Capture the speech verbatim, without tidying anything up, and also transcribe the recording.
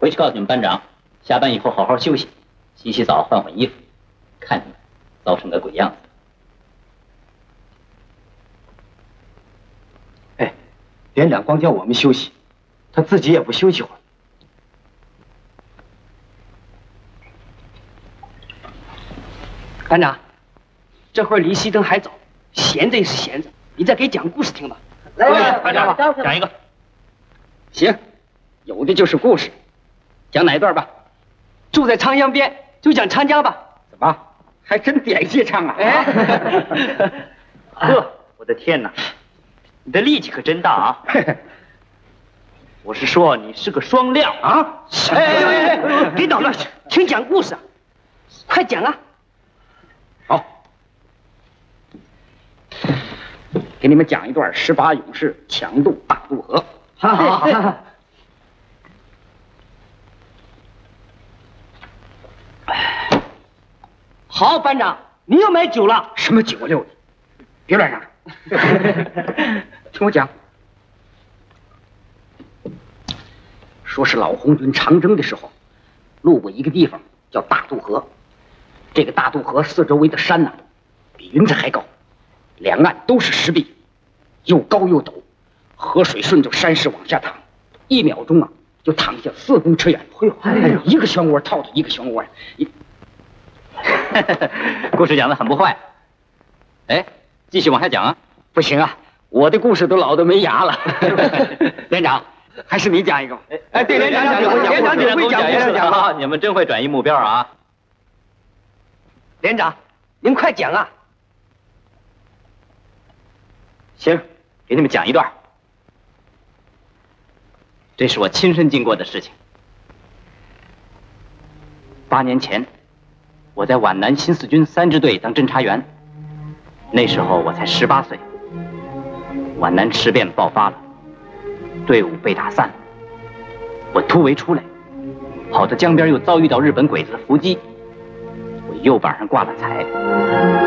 回去告诉你们班长，下班以后好好休息，洗洗澡，换换衣服，看你们糟成个鬼样子。 哎，连长光叫我们休息，他自己也不休息会儿。 班长，这会儿离熄灯还早，闲着也是闲着，你再给讲故事听吧。 来， 班长，讲一个。 行，有的就是故事，讲哪一段吧？住在长江边，就讲长江吧。 怎么，还真点些唱啊？ 哎， 呵，我的天哪，你的力气可真大啊！我是说你是个双料啊！ 哎哎哎，别捣乱，听讲故事啊，快讲啊！ 好，给你们讲一段十八勇士强渡大渡河。 好好好。好，班长，你又买酒了？ 什么九六的？别乱嚷！听我讲，说是老红军长征的时候，路过一个地方叫大渡河。这个大渡河四周围的山呐、啊，比云彩还高，两岸都是石壁，又高又陡，河水顺着山势往下淌，一秒钟啊就淌下四公尺远。哎呦，一个漩涡套着一个漩涡。一故事讲得很不坏。哎，继续往下讲啊！ 不行啊，我的故事都老得没牙了。连长，还是你讲一个。 哎，对，连长讲，连长只会讲故事啊！你们真会转移目标啊！ 连长，您快讲啊！ 行，给你们讲一段。这是我亲身经过的事情。八年前，我在皖南新四军三支队当侦察员，那时候我才十八岁。皖南事变爆发了，队伍被打散了。我突围出来，跑到江边又遭遇到日本鬼子的伏击，我右膀上挂了彩。